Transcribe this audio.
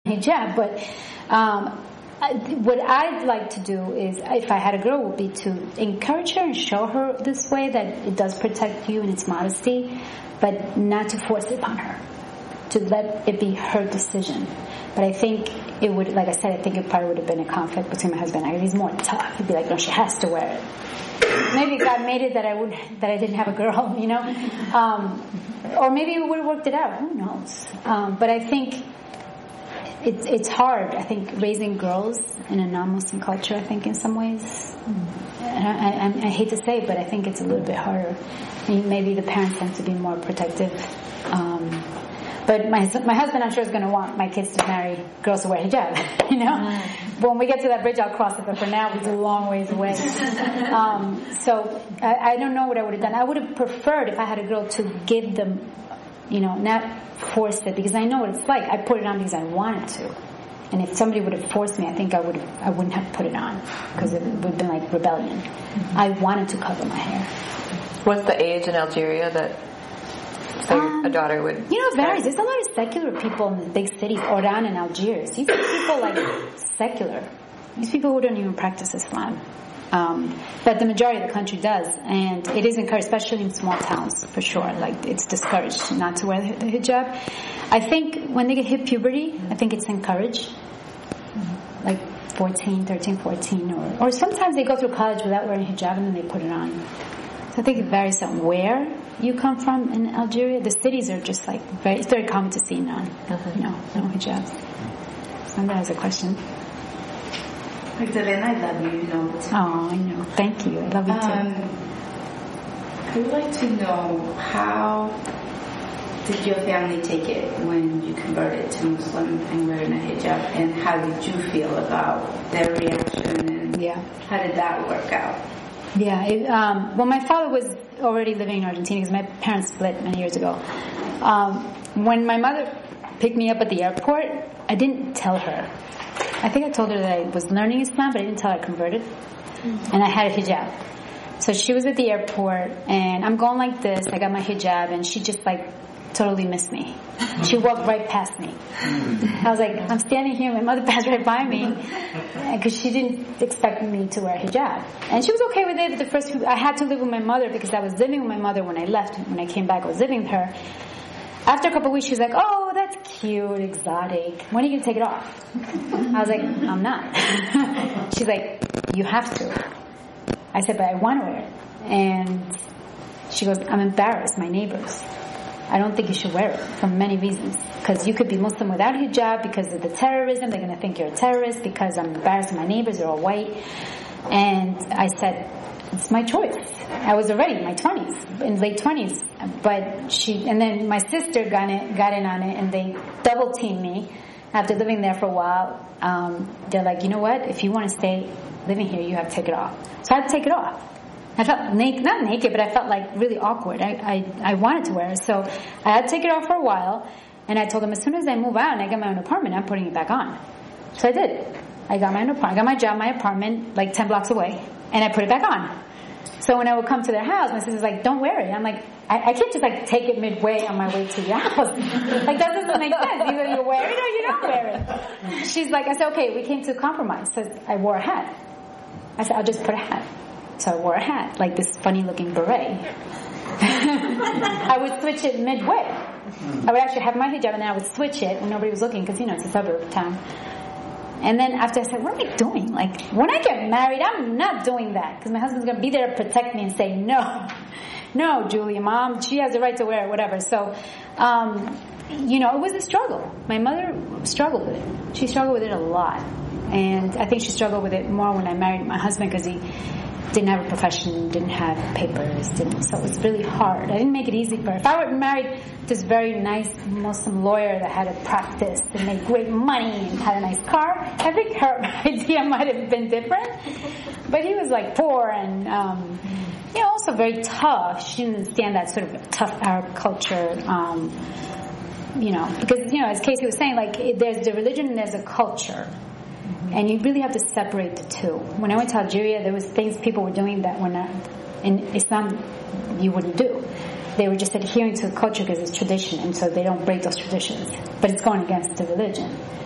hijab, but what I'd like to do is, if I had a girl, would be to encourage her and show her this way that it does protect you and its modesty, but not to force it upon her, to let it be her decision. But I think it would, like I said, I think it probably would have been a conflict between my husband and I. He's more tough. He'd be like, no, she has to wear it. Maybe God made it that I didn't have a girl, you know, or maybe we would have worked it out. Who knows? But I think it's hard. I think raising girls in a non-Muslim culture, I think in some ways, I hate to say it, but I think it's a little bit harder. I mean, maybe the parents tend to be more protective. But my husband, I'm sure, is going to want my kids to marry girls who wear hijab, you know? But when we get to that bridge, I'll cross it, but for now, it's a long ways away. So I don't know what I would have done. I would have preferred, if I had a girl, to give them, you know, not force it, because I know what it's like. I put it on because I wanted to. And if somebody would have forced me, I think I wouldn't have put it on, because it would have been like rebellion. I wanted to cover my hair. What's the age in Algeria that a daughter would... You know, it varies. There's a lot of secular people in the big cities, Oran and Algiers. You see people like secular. These people who don't even practice Islam. But the majority of the country does. And it is encouraged, especially in small towns, for sure. Like, it's discouraged not to wear the hijab. I think when they hit puberty, I think it's encouraged. Like 13, 14, or sometimes they go through college without wearing hijab and then they put it on. So I think it varies on where you come from in Algeria. The cities are just like it's very common to see no hijabs. So that was a question. Magdalena, I love you, you know. Oh, I know. Thank you. I love you too. I would like to know, how did your family take it when you converted to Muslim and wearing a hijab, and how did you feel about their reaction, and how did that work out? Yeah, well, my father was already living in Argentina because my parents split many years ago. When my mother picked me up at the airport, I didn't tell her. I think I told her that I was learning Islam, but I didn't tell her I converted. And I had a hijab. So she was at the airport, and I'm going like this. I got my hijab, and she just like totally missed me. She walked right past me. I was like, I'm standing here, my mother passed right by me, because she didn't expect me to wear hijab. And she was okay with it. But the first few, I had to live with my mother because I was living with my mother when I left. When I came back, I was living with her. After a couple of weeks, she was like, oh, that's cute, exotic. When are you going to take it off? I was like, I'm not. She's like, you have to. I said, but I want to wear it. And she goes, I'm embarrassed, my neighbors. I don't think you should wear it for many reasons. Because you could be Muslim without hijab, because of the terrorism. They're going to think you're a terrorist, because I'm embarrassed my neighbors are all white. And I said, it's my choice. I was already in my 20s, in late 20s. But and then my sister got in on it, and they double teamed me. After living there for a while, they're like, you know what? If you want to stay living here, you have to take it off. So I had to take it off. I felt not naked, but I felt like really awkward. I wanted to wear it, so I had to take it off for a while. And I told them, as soon as I move out and I get my own apartment, I'm putting it back on. So I did. I got my own apartment. I got my job, my apartment, like 10 blocks away, and I put it back on. So when I would come to their house, my sister's like, don't wear it. I'm like, I can't just like take it midway on my way to your house. Like, that doesn't make sense. Either you wear it or you don't wear it. She's like, I said, okay, we came to a compromise. So I wore a hat. I said, I'll just put a hat. So I wore a hat, like this funny looking beret. I would switch it midway. I would actually have my hijab and then I would switch it when nobody was looking, because, you know, it's a suburb town. And then after I said, what am I doing? Like, when I get married, I'm not doing that, because my husband's going to be there to protect me and say, no, Julia, Mom, she has the right to wear it, whatever. So, you know, it was a struggle. My mother struggled with it. She struggled with it a lot. And I think she struggled with it more when I married my husband, because he didn't have a profession, didn't have papers, so it was really hard. I didn't make it easy for her. If I were married this very nice Muslim lawyer that had a practice and made great money and had a nice car, I think her idea might have been different. But he was like poor and, you know, also very tough. She didn't understand that sort of tough Arab culture, you know, because, you know, as Casey was saying, like, there's the religion and there's a culture. And you really have to separate the two. When I went to Algeria, there was things people were doing that were not, in Islam, you wouldn't do. They were just adhering to the culture because it's tradition, and so they don't break those traditions. But it's going against the religion.